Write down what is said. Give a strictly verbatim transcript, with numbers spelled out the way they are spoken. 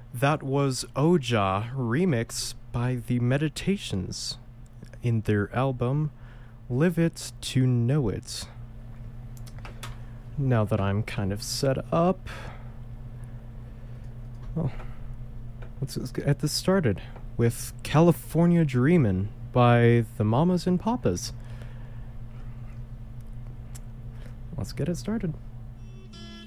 That was Oja remix by the Meditations in their album Live It to Know It. Now that I'm kind of set up, well, let's get this started with California Dreamin' by the Mamas and Papas. Let's get it started.